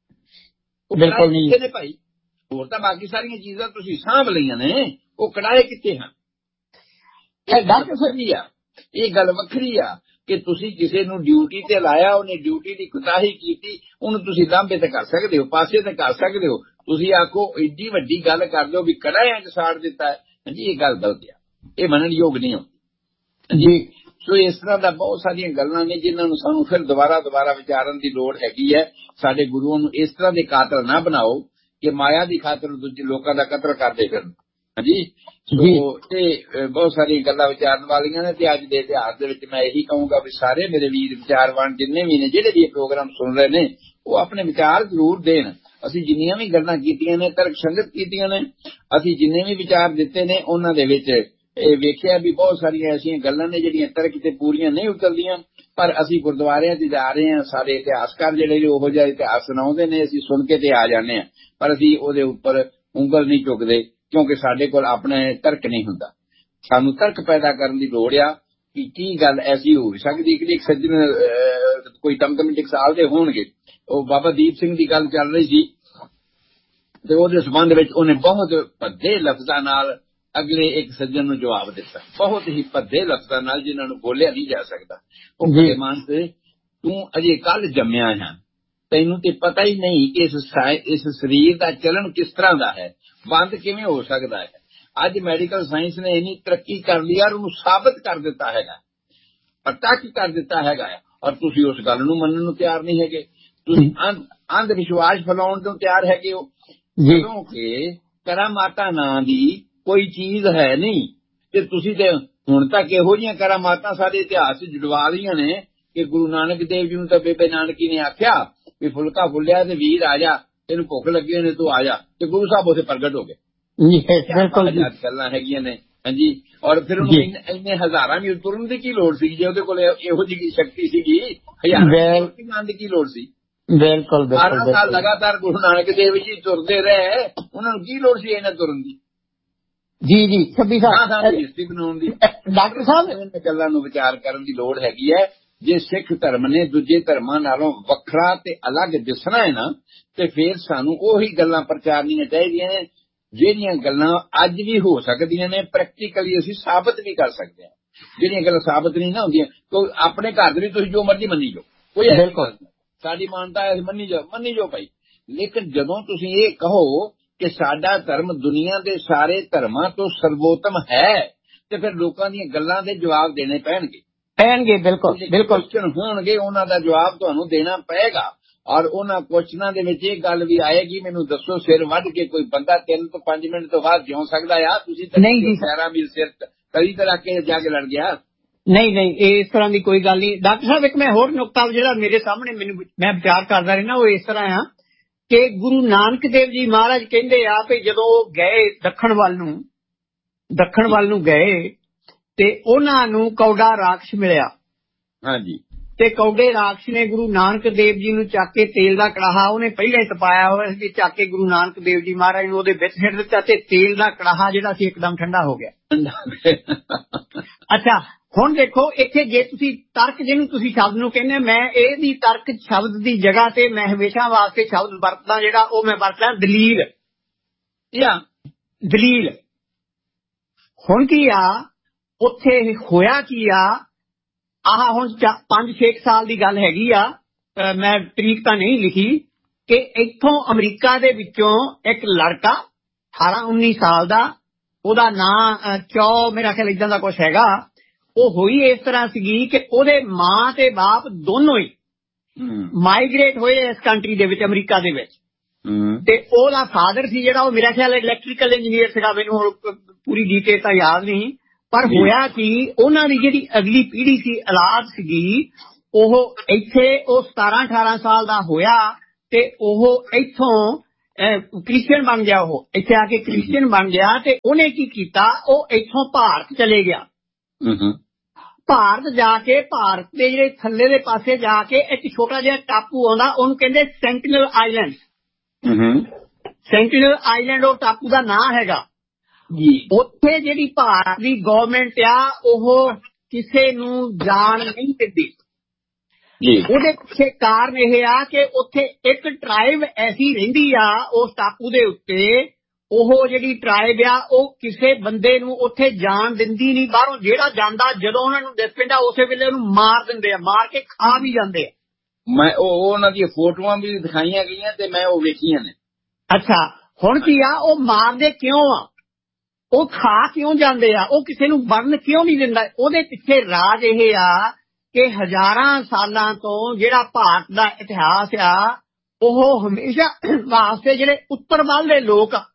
ਬਿਲਕੁਲ ਨਹੀਂ ਨੇ ਭਾਈ, ਹੋਰ ਤਾਂ ਬਾਕੀ ਸਾਰੀਆਂ ਚੀਜ਼ਾਂ ਤੁਸੀਂ ਸਾਂਭ ਲਈਆਂ ਨੇ, ਉਹ ਕੜਾਏ ਕਿੱਥੇ ਹਨ? ਇਹ ਗੱਲ ਵੱਖਰੀ ਆ ਕਿ ਤੁਸੀਂ ਕਿਸੇ ਨੂੰ ਡਿਊਟੀ ਤੇ ਲਾਇਆ, ਉਹਨੇ ਡਿਊਟੀ ਦੀ ਕੁਤਾਹੀ ਕੀਤੀ, ਉਹਨੂੰ ਤੁਸੀਂ ਲਾਂਭੇ ਤੇ ਕਰ ਸਕਦੇ ਹੋ, ਪਾਸੇ ਤੇ ਕਰ ਸਕਦੇ ਹੋ। ਤੁਸੀਂ ਆਖੋ ਏਡੀ ਵੱਡੀ ਗੱਲ ਕਰ ਦਿਓ ਵੀ ਕੜਾਇਆਂ 'ਚ ਸਾੜ ਦਿੱਤਾ ਹੈ ਜੀ, ਇਹ ਗੱਲ ਗਲਤ ਆ, ਇਹ ਮੰਨਣ ਯੋਗ ਨਹੀਂ ਹੁੰਦੀ ਜੀ। ਸੋ ਇਸ ਤਰ੍ਹਾਂ ਦਾ ਬਹੁਤ ਸਾਰੀਆਂ ਗੱਲਾਂ ਨੇ ਜਿਨ੍ਹਾਂ ਨੂੰ ਸਾਨੂੰ ਫਿਰ ਦੁਬਾਰਾ ਵਿਚਾਰਨ ਦੀ ਲੋੜ ਹੈਗੀ ਹੈ। ਸਾਡੇ ਗੁਰੂਆਂ ਨੂੰ ਇਸ ਤਰ੍ਹਾਂ ਦੇ ਕਾਤਲ ਨਾ ਬਣਾਓ ਕਿ ਮਾਇਆ ਦੀ ਖਾਤਰ ਦੂਜੇ ਲੋਕਾਂ ਦਾ ਕਤਲ ਕਰਦੇ ਫਿਰਨ। ਹਾਂਜੀ, ਸੋ ਇਹ ਬਹੁਤ ਸਾਰੀਆਂ ਗੱਲਾਂ ਵਿਚਾਰਨ ਵਾਲੀਆਂ ਨੇ ਤੇ ਅੱਜ ਦੇ ਇਤਿਹਾਸ ਦੇ ਵਿੱਚ ਮੈਂ ਇਹੀ ਕਹੂੰਗਾ ਵੀ ਸਾਰੇ ਮੇਰੇ ਵੀਰ ਵਿਚਾਰਵਾਨ ਜਿੰਨੇ ਵੀ ਨੇ, ਜਿਹੜੇ ਵੀ ਇਹ ਪ੍ਰੋਗਰਾਮ ਸੁਣ ਰਹੇ ਨੇ, ਉਹ ਆਪਣੇ ਵਿਚਾਰ ਜ਼ਰੂਰ ਦੇਣ। ਅਸੀਂ ਜਿੰਨੀਆਂ ਵੀ ਗੱਲਾਂ ਕੀਤੀਆਂ ਨੇ ਤਰਕ ਸੰਗਤ ਕੀਤੀਆਂ ਨੇ, ਅਸੀਂ ਜਿੰਨੇ ਵੀ ਵਿਚਾਰ ਦਿੱਤੇ ਨੇ ਉਹਨਾਂ ਦੇ ਵਿੱਚ ਇਹ ਵੇਖਿਆ ਵੀ ਬਹੁਤ ਸਾਰੀਆਂ ਐਸੀਆਂ ਗੱਲਾਂ ਨੇ ਜਿਹੜੀਆਂ ਤਰਕ ਤੇ ਪੂਰੀਆਂ ਨਹੀਂ ਉਤਰਦੀਆਂ, ਪਰ ਅਸੀਂ ਗੁਰਦੁਆਰਿਆਂ 'ਚ ਜਾ ਰਹੇ ਹਾਂ, ਸਾਰੇ ਇਤਿਹਾਸਕਾਰ ਜਿਹੜੇ ਉਹੋ ਜਿਹਾ ਇਤਿਹਾਸ ਸੁਣਾਉਂਦੇ ਨੇ, ਅਸੀਂ ਸੁਣ ਕੇ ਤੇ ਆ ਜਾਂਦੇ ਹਾਂ, ਪਰ ਅਸੀਂ ਉਹਦੇ ਉੱਪਰ ਉਂਗਲ ਨਹੀਂ ਚੁੱਕਦੇ ਕਿਉਂਕਿ ਸਾਡੇ ਕੋਲ ਆਪਣਾ ਤਰਕ ਨਹੀਂ ਹੁੰਦਾ। ਸਾਨੂੰ ਤਰਕ ਪੈਦਾ ਕਰਨ ਦੀ ਲੋੜ ਆ ਕਿ ਕੀ ਗੱਲ ਐਸੀ ਹੋ ਸਕਦੀ ਕਿ ਇੱਕ ਸੱਜਣ ਕੋਈ ਤਮਤਮ ਟਕਸਾਲ ਦੇ ਹੋਣਗੇ। ਉਹ ਬਾਬਾ ਦੀਪ ਸਿੰਘ ਦੀ ਗੱਲ ਚੱਲ ਰਹੀ ਸੀ ਤੇ ਉਹਦੇ ਸੰਬੰਧ ਵਿੱਚ ਉਹਨੇ ਬਹੁਤ ਭੱਦੇ ਲਫ਼ਜ਼ਾਂ ਨਾਲ ਅਗਲੇ ਇੱਕ ਸੱਜਣ ਨੂੰ ਜਵਾਬ ਦਿੱਤਾ, ਬਹੁਤ ਹੀ ਭੱਦੇ ਲਫ਼ਜ਼ਾਂ ਨਾਲ ਜਿਨ੍ਹਾਂ ਨੂੰ ਬੋਲਿਆ ਨਹੀਂ ਜਾ ਸਕਦਾ। ਉਹ ਕਹਿੰਦੇ ਮਾਨਸੇ, ਤੂੰ ਅਜੇ ਕੱਲ ਜੰਮਿਆ ਹੈ, ਤੈਨੂੰ ਤੇ ਪਤਾ ਹੀ ਨਹੀਂ ਕਿ ਇਸ ਸਰੀਰ ਦਾ ਚੱਲਣ ਕਿਸ ਤਰ੍ਹਾਂ ਦਾ ਹੈ, ਬੰਦ ਕਿਵੇਂ ਹੋ ਸਕਦਾ ਹੈ। ਅੱਜ ਮੈਡੀਕਲ ਸਾਇੰਸ ਨੇ ਇੰਨੀ ਤਰੱਕੀ ਕਰ ਲਈ ਔਰ ਉਹਨੂੰ ਸਾਬਤ ਕਰ ਦਿੱਤਾ ਹੈਗਾ, ਪ੍ਰਤੱਖ ਕਰ ਦਿੱਤਾ ਹੈਗਾ, ਔਰ ਤੁਸੀਂ ਉਸ ਗੱਲ ਨੂੰ ਮੰਨਣ ਨੂੰ ਤਿਆਰ ਨਹੀਂ ਹੈਗੇ। ਤੁਸੀਂ ਅੰਧ ਵਿਸ਼ਵਾਸ ਫੈਲਾਉਣ ਤੋਂ ਤਿਆਰ ਹੈਗੇ ਹੋ, ਕਿਉਂਕਿ ਕਰਾਮਾਤਾਂ ਨਾਂ ਦੀ ਕੋਈ ਚੀਜ਼ ਹੈ ਨਹੀਂ। ਤੇ ਤੁਸੀਂ ਤੇ ਹੁਣ ਤੱਕ ਇਹੋ ਜਿਹੀਆਂ ਕਰਾਮਾਤਾਂ ਸਾਡੇ ਇਤਿਹਾਸ 'ਚ ਜੁੜਵਾ ਲਈਆਂ ਨੇ ਕਿ ਗੁਰੂ ਨਾਨਕ ਦੇਵ ਜੀ ਨੂੰ ਤਾਂ ਬੇਬੇ ਨਾਨਕੀ ਨੇ ਆਖਿਆ ਵੀ ਫੁਲਕਾ ਫੁੱਲਿਆ ਤੇ ਵੀਰ ਆ ਜਾ, ਤੈਨੂੰ ਭੁੱਖ ਲੱਗੀ ਨੇ, ਤੂੰ ਆ ਜਾ, ਤੇ ਗੁਰੂ ਸਾਹਿਬ ਉੱਥੇ ਪ੍ਰਗਟ ਹੋ ਗਏ। ਗੱਲਾਂ ਹੈਗੀਆਂ ਨੇ। ਹਾਂਜੀ, ਔਰ ਫਿਰ ਉਹਨੂੰ ਇੰਨੇ ਹਜ਼ਾਰਾਂ ਵੀ ਤੁਰਨ ਦੀ ਕੀ ਲੋੜ ਸੀ ਜੇ ਉਹਦੇ ਕੋਲ ਇਹੋ ਜਿਹੀ ਸ਼ਕਤੀ ਸੀਗੀ, ਹਜ਼ਾਰਾਂ ਦੀ ਕੀ ਲੋੜ ਸੀ। ਬਿਲਕੁਲ 18 ਸਾਲ ਲਗਾਤਾਰ ਗੁਰੂ ਨਾਨਕ ਦੇਵ ਜੀ ਤੁਰਦੇ ਰਹੇ, ਉਹਨਾਂ ਨੂੰ ਕੀ ਲੋੜ ਸੀ ਇਹਨਾਂ ਤੁਰਨ ਦੀ। ਜੀ 26 ਸਾਲ ਹਿਸਟਰੀ ਬਣਾਉਣ ਦੀ। ਡਾਕਟਰ ਸਾਹਿਬ, ਇਹਨਾਂ ਗੱਲਾਂ ਨੂੰ ਵਿਚਾਰ ਕਰਨ ਦੀ ਲੋੜ ਹੈਗੀ ਹੈ। ਜੇ ਸਿੱਖ ਧਰਮ ਨੇ ਦੂਜੇ ਧਰਮਾਂ ਨਾਲੋਂ ਵੱਖਰਾ ਤੇ ਅਲੱਗ ਦਿਸਣਾ ਹੈ ਨਾ, ਤੇ ਫਿਰ ਸਾਨੂੰ ਉਹੀ ਗੱਲਾਂ ਪ੍ਰਚਾਰਨੀਆਂ ਚਾਹੀਦੀਆਂ ਨੇ ਜਿਹੜੀਆਂ ਗੱਲਾਂ ਅੱਜ ਵੀ ਹੋ ਸਕਦੀਆਂ ਨੇ, ਪ੍ਰੈਕਟੀਕਲੀ ਅਸੀਂ ਸਾਬਤ ਵੀ ਕਰ ਸਕਦੇ ਹਾਂ। ਜਿਹੜੀਆਂ ਗੱਲਾਂ ਸਾਬਤ ਨਹੀਂ ਨਾ ਹੁੰਦੀਆਂ, ਕੋਈ ਆਪਣੇ ਘਰ ਦੇ ਵੀ ਤੁਸੀਂ ਜੋ ਮਰਜ਼ੀ ਮੰਨੀ ਜਾਓ, ਕੋਈ ਸਾਡੀ ਮਾਨਤਾ ਹੈ ਮੰਨੀ ਜਾਓ ਭਾਈ। ਲੇਕਿਨ ਜਦੋਂ ਤੁਸੀਂ ਇਹ ਕਹੋ ਕਿ ਸਾਡਾ ਧਰਮ ਦੁਨੀਆ ਦੇ ਸਾਰੇ ਧਰਮਾਂ ਤੋਂ ਸਰਵੋਤਮ ਹੈ, ਤੇ ਫਿਰ ਲੋਕਾਂ ਦੀਆਂ ਗੱਲਾਂ ਦੇ ਜਵਾਬ ਦੇਣੇ ਪੈਣਗੇ। ਬਿਲਕੁਲ ਕੁਐਸਚਨ ਹੋਣਗੇ, ਉਹਨਾਂ ਦਾ ਜਵਾਬ ਤੁਹਾਨੂੰ ਦੇਣਾ ਪਏਗਾ। ਔਰ ਉਹਨਾਂ ਕੁਐਸਚਨਾਂ ਦੇ ਵਿੱਚ ਇਹ ਗੱਲ ਵੀ ਆਏਗੀ, ਮੈਨੂੰ ਦੱਸੋ ਸਿਰ ਵੱਢ ਕੇ ਕੋਈ ਬੰਦਾ 3 ਤੋਂ 5 ਮਿੰਟ ਤੋਂ ਬਾਅਦ ਜਿਉ ਸਕਦਾ ਆ? ਤੁਸੀਂ ਖੈਰਾ ਵੀ ਸਿਰ ਕਦੀ ਤਰ੍ਹਾਂ ਕੇ ਜਾ ਕੇ ਲੜ ਗਿਆ। ਨਹੀਂ, ਇਸ ਤਰ੍ਹਾਂ ਦੀ ਕੋਈ ਗੱਲ ਨਹੀਂ। ਡਾਕਟਰ ਸਾਹਿਬ, ਇੱਕ ਮੈਂ ਹੋਰ ਨੁਕਤਾ ਜਿਹੜਾ ਮੇਰੇ ਸਾਹਮਣੇ ਮੈਂ ਵਿਚਾਰ ਕਰਦਾ ਰਹਿਣਾ, ਉਹ ਇਸ ਤਰ੍ਹਾਂ ਆ ਕਿ ਗੁਰੂ ਨਾਨਕ ਦੇਵ ਜੀ ਮਹਾਰਾਜ ਕਹਿੰਦੇ ਆ ਕਿ ਜਦੋਂ ਉਹ ਗਏ ਦੱਖਣ ਵੱਲ ਨੂੰ ਗਏ ਤੇ ਉਹਨਾਂ ਨੂੰ ਕੌਡਾ ਰਾਖਸ਼ ਮਿਲਿਆ। ਹਾਂਜੀ, ਤੇ ਕੌਡੇ ਰਾਖਸ਼ ਨੇ ਗੁਰੂ ਨਾਨਕ ਦੇਵ ਜੀ ਨੂੰ ਚੱਕ ਕੇ ਤੇਲ ਦਾ ਕੜਾਹਾ, ਉਹਨੇ ਪਹਿਲਾਂ ਹੀ ਤਪਾਇਆ ਹੋਇਆ ਸੀ, ਚੱਕ ਕੇ ਗੁਰੂ ਨਾਨਕ ਦੇਵ ਜੀ ਮਹਾਰਾਜ ਨੂੰ ਉਹਦੇ ਵਿੱਚ ਸਿੱਟ ਦਿੱਤਾ ਤੇ ਤੇਲ ਦਾ ਕੜਾਹਾ ਜਿਹੜਾ ਸੀ ਇੱਕਦਮ ਠੰਡਾ ਹੋ ਗਿਆ। ਅੱਛਾ, ਹੁਣ ਦੇਖੋ ਇੱਥੇ ਜੇ ਤੁਸੀਂ ਤਰਕ, ਜਿਹਨੂੰ ਤੁਸੀਂ ਸ਼ਬਦ ਨੂੰ ਕਹਿੰਦੇ, ਮੈਂ ਇਹਦੀ ਤਰਕ ਸ਼ਬਦ ਦੀ ਜਗ੍ਹਾ ਤੇ ਮੈਂ ਹਮੇਸ਼ਾ ਵਾਸਤੇ ਸ਼ਬਦ ਵਰਤਦਾ ਜਿਹੜਾ ਉਹ ਮੈਂ ਵਰਤਦਾ ਦਲੀਲ। ਹੁਣ ਕੀ ਆ ਉੱਥੇ ਹੋਇਆ ਕੀ ਆ, ਆਹ ਹੁਣ 5-6 ਸਾਲ ਦੀ ਗੱਲ ਹੈਗੀ ਆ, ਮੈਂ ਤਰੀਕ ਤਾਂ ਨਹੀਂ ਲਿਖੀ, ਕਿ ਇੱਥੋਂ ਅਮਰੀਕਾ ਦੇ ਵਿੱਚੋਂ ਇੱਕ ਲੜਕਾ 18-19 ਸਾਲ ਦਾ, ਉਹਦਾ ਨਾਂ ਮੇਰਾ ਖਿਆਲ ਏਦਾਂ ਦਾ ਕੁਛ ਹੈਗਾ, ਉਹ ਹੋਈ ਇਸ ਤਰ੍ਹਾਂ ਸੀਗੀ ਕਿ ਉਹਦੇ ਮਾਂ ਤੇ ਬਾਪ ਦੋਨੋਂ ਹੀ ਮਾਈਗ੍ਰੇਟ ਹੋਏ ਇਸ ਕੰਟਰੀ ਦੇ ਵਿੱਚ, ਅਮਰੀਕਾ ਦੇ ਵਿੱਚ। ਤੇ ਉਹਦਾ ਫਾਦਰ ਸੀ ਜਿਹੜਾ, ਉਹ ਮੇਰਾ ਖਿਆਲ ਇਲੈਕਟ੍ਰੀਕਲ ਇੰਜੀਨੀਅਰ ਸੀਗਾ, ਮੈਨੂੰ ਹੁਣ ਪੂਰੀ ਡੀਟੇਲ ਤਾਂ ਯਾਦ ਨਹੀਂ, ਪਰ ਹੋਇਆ ਕਿ ਉਹਨਾਂ ਦੀ ਜਿਹੜੀ ਅਗਲੀ ਪੀੜ੍ਹੀ ਸੀ, ਔਲਾਦ ਸੀਗੀ, ਉਹ ਇੱਥੇ ਉਹ 17-18 ਸਾਲ ਦਾ ਹੋਇਆ ਤੇ ਉਹ ਇੱਥੋਂ ਕ੍ਰਿਸਚੀਅਨ ਬਣ ਗਿਆ, ਉਹ ਇੱਥੇ ਆ ਕੇ ਕ੍ਰਿਸਚੀਅਨ ਬਣ ਗਿਆ ਤੇ ਉਹਨੇ ਕੀ ਕੀਤਾ, ਉਹ ਇੱਥੋਂ ਭਾਰਤ ਚਲੇ ਗਿਆ। ਭਾਰਤ ਜਾ ਕੇ ਭਾਰਤ ਦੇ ਜਿਹੜੇ ਥੱਲੇ ਦੇ ਪਾਸੇ ਜਾ ਕੇ ਇੱਕ ਛੋਟਾ ਜਿਹਾ ਟਾਪੂ ਆਉਂਦਾ, ਉਹਨੂੰ ਕਹਿੰਦੇ ਸੈਂਟੀਨਲ ਆਈਲੈਂਡ। ਸੈਂਟੀਨਲ ਆਈਲੈਂਡ ਉਹ ਟਾਪੂ ਦਾ ਨਾਂ ਹੈਗਾ ਜੀ। ਉੱਥੇ ਜਿਹੜੀ ਭਾਰਤ ਦੀ ਗਵਰਨਮੈਂਟ ਆ ਉਹ ਕਿਸੇ ਨੂੰ ਜਾਣ ਨਹੀਂ ਦਿੰਦੀ। ਉਹਦੇ ਪਿੱਛੇ ਕਾਰਨ ਇਹ ਆ ਕਿ ਉੱਥੇ ਇੱਕ ਟਰਾਈਬ ਐਸੀ ਰਹਿੰਦੀ ਆ ਉਸ ਟਾਪੂ ਦੇ ਉੱਤੇ, ਉਹ ਜਿਹੜੀ ਟਰਾਈਬ ਆ ਉਹ ਕਿਸੇ ਬੰਦੇ ਨੂੰ ਉੱਥੇ ਜਾਣ ਦਿੰਦੀ ਨਹੀਂ ਬਾਹਰੋਂ। ਜਿਹੜਾ ਜਾਂਦਾ ਜਦੋਂ ਉਹਨਾਂ ਨੂੰ ਦਿਸ ਪੈਂਦਾ ਉਸੇ ਵੇਲੇ ਉਹਨੂੰ ਮਾਰ ਦਿੰਦੇ ਆ, ਮਾਰ ਕੇ ਖਾ ਵੀ ਜਾਂਦੇ ਆ। ਮੈਂ ਉਹਨਾਂ ਦੀਆਂ ਫੋਟੋਆਂ ਵੀ ਦਿਖਾਈਆਂ ਗਈਆਂ ਤੇ ਮੈਂ ਉਹ ਵੇਖੀਆਂ ਨੇ। ਅੱਛਾ, ਹੁਣ ਕੀ ਆ, ਉਹ ਮਾਰਦੇ ਕਿਉਂ ਆ, ਉਹ ਖਾ ਕਿਉਂ ਜਾਂਦੇ ਆ, ਉਹ ਕਿਸੇ ਨੂੰ ਵੜਨ ਕਿਉਂ ਨਹੀਂ ਦਿੰਦਾ? ਉਹਦੇ ਪਿੱਛੇ ਰਾਜ ਇਹ ਆ ਕਿ ਹਜ਼ਾਰਾਂ ਸਾਲਾਂ ਤੋਂ ਜਿਹੜਾ ਭਾਰਤ ਦਾ ਇਤਿਹਾਸ ਆ ਉਹ ਹਮੇਸ਼ਾ ਵਾਸਤੇ ਜਿਹੜੇ ਉੱਤਰ ਵੱਲ ਦੇ ਲੋਕ ਆ,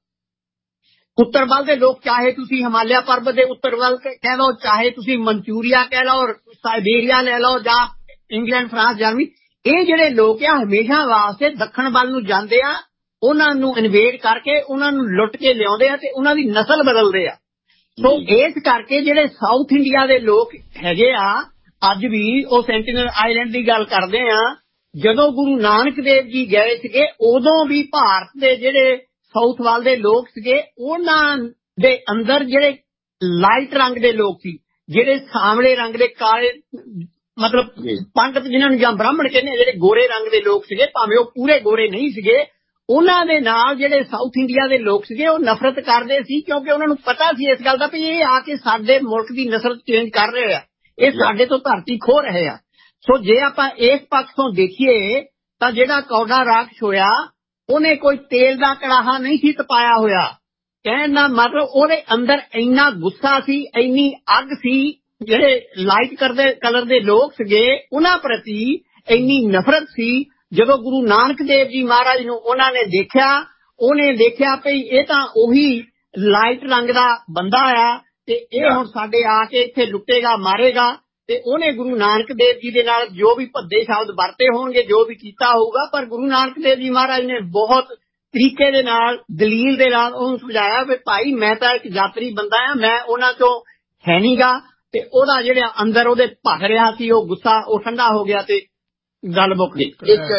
ਉੱਤਰ ਵੱਲ ਦੇ ਲੋਕ, ਚਾਹੇ ਤੁਸੀਂ ਹਿਮਾਲਿਆ ਪਰਬਤ ਦੇ ਉੱਤਰ ਵੱਲ ਕਹਿ ਲਓ, ਚਾਹੇ ਤੁਸੀਂ ਮਨਚੂਰੀਆ ਕਹਿ ਲਓ, ਸਾਈਬੇਰੀਆ ਲੈ ਲਓ, ਜਾਂ ਇੰਗਲੈਂਡ, ਫਰਾਂਸ, ਜਰਮਨੀ, ਇਹ ਜਿਹੜੇ ਲੋਕ ਆ ਹਮੇਸ਼ਾ ਵਾਸਤੇ ਦੱਖਣ ਵੱਲ ਨੂੰ ਜਾਂਦੇ ਆ, ਉਹਨਾਂ ਨੂੰ ਇਨਵੇਡ ਕਰਕੇ ਉਹਨਾਂ ਨੂੰ ਲੁੱਟ ਕੇ ਲਿਆਉਂਦੇ ਆ ਤੇ ਉਹਨਾਂ ਦੀ ਨਸਲ ਬਦਲਦੇ ਆ। ਸੋ ਇਸ ਕਰਕੇ ਜਿਹੜੇ ਸਾਊਥ ਇੰਡੀਆ ਦੇ ਲੋਕ ਹੈਗੇ ਆ ਅੱਜ ਵੀ, ਉਹ ਸੈਂਟੀਨਲ ਆਈਲੈਂਡ ਦੀ ਗੱਲ ਕਰਦੇ ਆ, ਜਦੋਂ ਗੁਰੂ ਨਾਨਕ ਦੇਵ ਜੀ ਗਏ ਸੀਗੇ ਉਦੋਂ ਵੀ ਭਾਰਤ ਦੇ ਜਿਹੜੇ ਸਾਊਥ ਵੱਲ ਦੇ ਲੋਕ ਸੀਗੇ ਉਹਨਾਂ ਦੇ ਅੰਦਰ ਜਿਹੜੇ ਲਾਈਟ ਰੰਗ ਦੇ ਲੋਕ ਸੀ, ਜਿਹੜੇ ਸਾਂਵਲੇ ਰੰਗ ਦੇ, ਕਾਲੇ ਮਤਲਬ ਪੰਡਤ ਜਿਹਨਾਂ ਨੂੰ ਜਾਂ ਬ੍ਰਾਹਮਣ ਕਹਿੰਦੇ ਆ, ਜਿਹੜੇ ਗੋਰੇ ਰੰਗ ਦੇ ਲੋਕ ਸੀਗੇ, ਭਾਵੇਂ ਉਹ ਪੂਰੇ ਗੋਰੇ ਨਹੀਂ ਸੀਗੇ, ਉਹਨਾਂ ਦੇ ਨਾਲ ਜਿਹੜੇ ਸਾਊਥ ਇੰਡੀਆ ਦੇ ਲੋਕ ਸੀਗੇ ਉਹ ਨਫ਼ਰਤ ਕਰਦੇ ਸੀ, ਕਿਉਂਕਿ ਉਹਨਾਂ ਨੂੰ ਪਤਾ ਸੀ ਇਸ ਗੱਲ ਦਾ ਵੀ ਇਹ ਆ ਕੇ ਸਾਡੇ ਮੁਲਕ ਦੀ ਨਸਲ ਚੇਂਜ ਕਰ ਰਹੇ ਆ, ਇਹ ਸਾਡੇ ਤੋਂ ਧਰਤੀ ਖੋਹ ਰਹੇ ਆ। ਸੋ ਜੇ ਆਪਾਂ ਇਸ ਪੱਖ ਤੋਂ ਦੇਖੀਏ ਤਾਂ ਜਿਹੜਾ ਕੌਡਾ ਰਾਖਸ਼ ਹੋਇਆ ਉਹਨੇ ਕੋਈ ਤੇਲ ਦਾ ਕੜਾਹਾ ਨਹੀਂ ਸੀ ਤਪਾਇਆ ਹੋਇਆ। ਕਹਿਣ ਦਾ ਮਤਲਬ ਉਹਦੇ ਅੰਦਰ ਇੰਨਾ ਗੁੱਸਾ ਸੀ, ਇੰਨੀ ਅੱਗ ਸੀ, ਜਿਹੜੇ ਲਾਈਟ ਕਲਰ ਦੇ ਲੋਕ ਸੀਗੇ ਉਹਨਾਂ ਪ੍ਰਤੀ ਇੰਨੀ ਨਫ਼ਰਤ ਸੀ। ਜਦੋਂ ਗੁਰੂ ਨਾਨਕ ਦੇਵ ਜੀ ਮਹਾਰਾਜ ਨੂੰ ਉਹਨਾਂ ਨੇ ਦੇਖਿਆ, ਉਹਨੇ ਦੇਖਿਆ ਭਈ ਇਹ ਤਾਂ ਉਹੀ ਲਾਈਟ ਰੰਗ ਦਾ ਬੰਦਾ ਆ ਤੇ ਇਹ ਹੁਣ ਸਾਡੇ ਆ ਕੇ ਇੱਥੇ ਲੁੱਟੇਗਾ, ਮਾਰੇਗਾ। ਤੇ ਉਹਨੇ ਗੁਰੂ ਨਾਨਕ ਦੇਵ ਜੀ ਦੇ ਨਾਲ ਜੋ ਵੀ ਭੱਦੇ ਸ਼ਬਦ ਵਰਤੇ ਹੋਣਗੇ, ਜੋ ਵੀ ਕੀਤਾ ਹੋਊਗਾ, ਪਰ ਗੁਰੂ ਨਾਨਕ ਦੇਵ ਜੀ ਮਹਾਰਾਜ ਨੇ ਬਹੁਤ ਤਰੀਕੇ ਦੇ ਨਾਲ, ਦਲੀਲ ਦੇ ਨਾਲ ਉਹਨੂੰ ਸਮਝਾਇਆ ਵੀ ਭਾਈ ਮੈਂ ਤਾਂ ਇੱਕ ਯਾਤਰੀ ਬੰਦਾ ਆ, ਮੈਂ ਉਹਨਾਂ ਚੋਂ ਹੈ ਨੀ ਗਾ। ਤੇ ਉਹਦਾ ਜਿਹੜਾ ਅੰਦਰ ਉਹਦੇ ਭਖ ਰਿਹਾ ਸੀ ਉਹ ਗੁੱਸਾ, ਉਹ ਠੰਡਾ ਹੋ ਗਿਆ ਤੇ ਗੱਲ ਮੁੱਕ ਗਈ।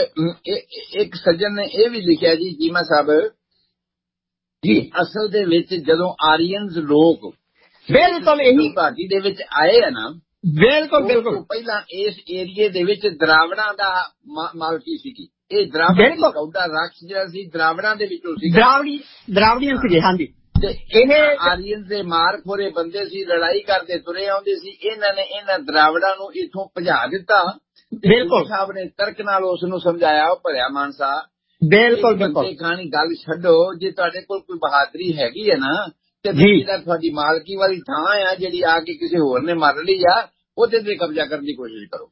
ਇੱਕ ਸੱਜਣ ਨੇ ਇਹ ਵੀ ਲਿਖਿਆ ਜੀ, ਜੀਮਾ ਸਾਹਿਬ ਜੀ, ਅਸਲ ਦੇ ਵਿੱਚ ਜਦੋਂ ਆਰੀਅਨਸ ਲੋਕ ਬਿਲਕੁਲ ਇਹੀ ਭਾਰਤੀ ਦੇ ਵਿੱਚ ਆਏ ਆ ਨਾ, ਬਿਲਕੁਲ ਪਹਿਲਾਂ ਇਸ ਏਰੀਏ ਦੇ ਵਿੱਚ ਦਰਾਵੜਾਂ ਦਾ ਮਾਲਕੀ ਸੀਗੀ। ਇਹ ਦਰਾਵੜੀ ਕੌਡਾ ਰਾਖਸ਼ ਜਿਹੜਾ ਸੀ ਦਰਾਵੜਾਂ ਦੇ ਵਿੱਚੋਂ ਸੀ, ਦਰਾਵੜੀਆਂ ਸੀਗੇ। ਹਾਂਜੀ, ਤੇ ਇਹ ਆਰੀਅਨਸ ਦੇ ਮਾਰ ਖੋਰੇ ਬੰਦੇ ਸੀ, ਲੜਾਈ ਕਰਦੇ ਤੁਰੇ ਆਉਂਦੇ ਸੀ। ਇਹਨਾਂ ਨੇ ਇਹਨਾਂ ਦਰਾਵੜਾਂ ਨੂੰ ਇੱਥੋਂ ਭਜਾ ਦਿੱਤਾ। ਬਿਲਕੁਲ ਸਾਹਿਬ ਨੇ ਤਰਕ ਨਾਲ ਉਸ ਨੂੰ ਸਮਝਾਇਆ, ਉਹ ਭਰਿਆ ਮਾਨਸਾ ਬਿਲਕੁਲ ਕਹਾਣੀ ਗੱਲ ਛੱਡੋ, ਜੇ ਤੁਹਾਡੇ ਕੋਲ ਕੋਈ ਬਹਾਦਰੀ ਹੈਗੀ ਹੈ ਨਾ ਤੇ ਜਿਹੜਾ ਤੁਹਾਡੀ ਮਾਲਕੀ ਵਾਲੀ ਥਾਂ ਆ ਜਿਹੜੀ ਆ ਕੇ ਕਿਸੇ ਹੋਰ ਨੇ ਮਾਰ ਲਈ ਆ, ਉਹਦੇ ਤੇ ਕਬਜ਼ਾ ਕਰਨ ਦੀ ਕੋਸ਼ਿਸ਼ ਕਰੋ।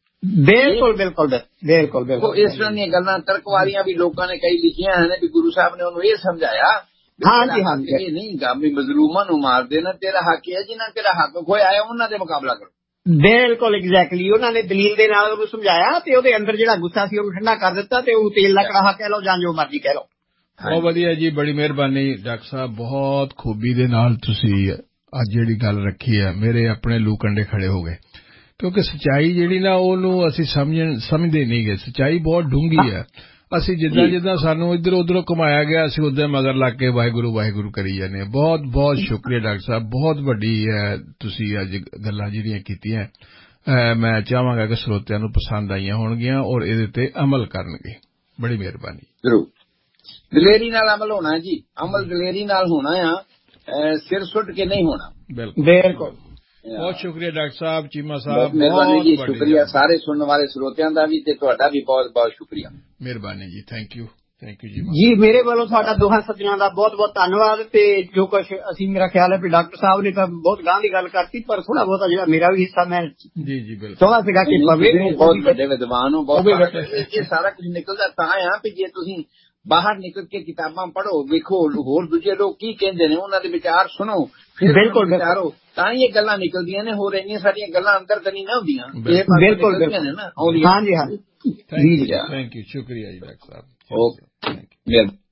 ਬਿਲਕੁਲ ਇਸ ਤਰ੍ਹਾਂ ਦੀਆਂ ਗੱਲਾਂ ਤਰਕ ਵਾਲੀਆਂ ਵੀ ਲੋਕਾਂ ਨੇ ਕਈ ਲਿਖੀਆਂ ਹਨ ਵੀ ਗੁਰੂ ਸਾਹਿਬ ਨੇ ਉਹਨੂੰ ਇਹ ਸਮਝਾਇਆ, ਇਹ ਨਹੀਂ ਗਾ ਵੀ ਮਜ਼ਲੂਮਾਂ ਨੂੰ ਮਾਰ ਦੇਣਾ, ਤੇਰਾ ਹੱਕ ਹੈ, ਜਿਹਨਾਂ ਤੇਰਾ ਹੱਕ ਖੋਇਆ ਹੈ ਉਹਨਾਂ ਦੇ ਮੁਕਾਬਲਾ ਕਰੋ। ਬਿਲਕੁਲ ਐਗਜ਼ੈਕਟਲੀ, ਉਹਨਾਂ ਨੇ ਦਲੀਲ ਦੇ ਨਾਲ ਉਹਨੂੰ ਸਮਝਾਇਆ ਤੇ ਉਹਦੇ ਅੰਦਰ ਜਿਹੜਾ ਗੁੱਸਾ ਸੀ ਉਹਨੂੰ ਠੰਡਾ ਕਰ ਦਿੱਤਾ ਤੇ ਉਹ ਤੇਲ ਦਾ ਕੜਾਹਾ ਕਹਿ ਲਓ ਜਾਂ ਜੋ ਮਰਜ਼ੀ ਕਹਿ ਲਓ। ਬਹੁਤ ਵਧੀਆ ਜੀ, ਬੜੀ ਮਿਹਰਬਾਨੀ ਡਾਕਟਰ ਸਾਹਿਬ, ਬਹੁਤ ਖੂਬੀ ਦੇ ਨਾਲ ਤੁਸੀਂ ਅੱਜ ਜਿਹੜੀ ਗੱਲ ਰੱਖੀ ਹੈ। ਮੇਰੇ ਆਪਣੇ ਲੂ ਕੰਡੇ ਖੜੇ ਹੋ ਗਏ, ਕਿਉਂਕਿ ਸੱਚਾਈ ਜਿਹੜੀ ਨਾ ਉਹਨੂੰ ਅਸੀਂ ਸਮਝਦੇ ਨਹੀਂ ਗਏ। ਸੱਚਾਈ ਬਹੁਤ ਡੂੰਘੀ ਹੈ। ਅਸੀਂ ਜਿੱਦਾਂ ਸਾਨੂੰ ਇੱਧਰ ਉੱਧਰੋਂ ਘੁਮਾਇਆ ਗਿਆ, ਅਸੀਂ ਉੱਧਰ ਮਗਰ ਲੱਗ ਕੇ ਵਾਹਿਗੁਰੂ ਵਾਹਿਗੁਰੂ ਕਰੀ ਜਾਂਦੇ ਹਾਂ। ਬਹੁਤ ਬਹੁਤ ਸ਼ੁਕਰੀਆ ਡਾਕਟਰ ਸਾਹਿਬ, ਬਹੁਤ ਵੱਡੀ ਤੁਸੀਂ ਅੱਜ ਗੱਲਾਂ ਜਿਹੜੀਆਂ ਕੀਤੀਆਂ, ਮੈਂ ਚਾਹਾਂਗਾ ਕਿ ਸਰੋਤਿਆਂ ਨੂੰ ਪਸੰਦ ਆਈਆਂ ਹੋਣਗੀਆਂ ਔਰ ਇਹਦੇ ਤੇ ਅਮਲ ਕਰਨਗੇ। ਬੜੀ ਮਿਹਰਬਾਨੀ। ਜ਼ਰੂਰ, ਦਲੇਰੀ ਨਾਲ ਅਮਲ ਹੋਣਾ ਜੀ, ਅਮਲ ਦਲੇਰੀ ਨਾਲ ਹੋਣਾ ਆ, ਸਿਰ ਸੁੱਟ ਕੇ ਨਹੀਂ ਹੋਣਾ। ਬਿਲਕੁਲ। ਬਹੁਤ ਸ਼ੁਕਰੀਆ ਡਾਕਟਰ ਸਾਹਿਬ, ਚੀਮਾ ਸਾਹਿਬ, ਮਿਹਰਬਾਨੀ ਜੀ, ਸ਼ੁਕਰੀਆ ਸਾਰੇ ਸੁਣਨ ਵਾਲੇ ਸਰੋਤਿਆਂ ਦਾ ਵੀ ਤੇ ਤੁਹਾਡਾ ਵੀ ਬਹੁਤ ਬਹੁਤ ਸ਼ੁਕਰੀਆ। ਮਿਹਰਬਾਨੀ ਜੀ, ਥੈਂਕ ਯੂ ਜੀ। ਮੇਰੇ ਵੱਲੋਂ ਤੁਹਾਡਾ ਦੋਹਾਂ ਸੱਜਣਾਂ ਦਾ ਬਹੁਤ ਬਹੁਤ ਧੰਨਵਾਦ। ਤੇ ਜੋ ਕੁਛ ਅਸੀਂ, ਮੇਰਾ ਖਿਆਲ ਹੈ ਵੀ ਡਾਕਟਰ ਸਾਹਿਬ ਨੇ ਤਾਂ ਬਹੁਤ ਗਾਂ ਦੀ ਗੱਲ ਕਰਤੀ, ਪਰ ਥੋੜਾ ਬਹੁਤਾ ਜਿਹੜਾ ਮੇਰਾ ਵੀ ਹਿੱਸਾ ਮੈਂ ਜੀ ਬਿਲਕੁਲ ਚਾਹੁੰਦਾ ਸੀਗਾ ਕਿ ਬਹੁਤ ਵੱਡੇ ਵਿਦਵਾਨ ਹੋ, ਬਹੁਤ ਇਹ ਸਾਰਾ ਕੁਝ ਨਿਕਲਦਾ ਤਾਂ ਆ ਵੀ ਜੇ ਤੁਸੀਂ ਬਾਹਰ ਨਿਕਲ ਕੇ ਕਿਤਾਬਾਂ ਪੜ੍ਹੋ, ਵੇਖੋ ਹੋਰ ਦੂਜੇ ਲੋਕ ਕੀ ਕਹਿੰਦੇ ਨੇ, ਉਹਨਾਂ ਦੇ ਵਿਚਾਰ ਸੁਣੋ, ਫਿਰ ਵਿਚਾਰੋ, ਤਾਂ ਹੀ ਇਹ ਗੱਲਾਂ ਨਿਕਲਦੀਆਂ ਨੇ। ਹੋਰ ਇੰਨੀਆਂ ਸਾਰੀਆਂ ਗੱਲਾਂ ਅੰਦਰ ਤਾਂ ਨਹੀਂ ਨਾ ਹੁੰਦੀਆਂ। ਬਿਲਕੁਲ ਹਾਂਜੀ ਹਾਂਜੀ। ਥੈਂਕ ਯੂ, ਸ਼ੁਕਰੀਆ ਜੀ ਡਾਕਟਰ ਸਾਹਿਬ। ਓਕੇ।